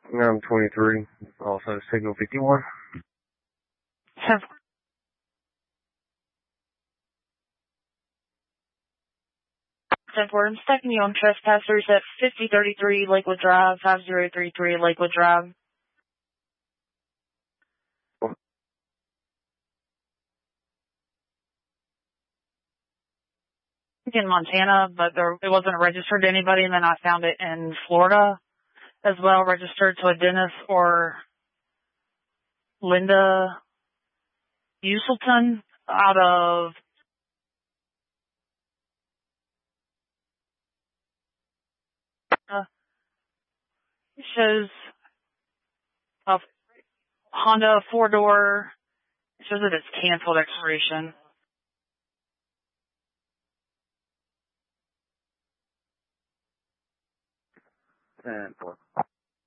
I'm 23, also signal 51. 10-4, I'm stacking you on trespassers at 5033 Lakewood Drive, 5033 Lakewood Drive. In Montana, but it wasn't registered to anybody, and then I found it in Florida as well, registered to a Dennis or Linda Uselton out of it shows a Honda 4-door. It shows that it's canceled expiration. And 4.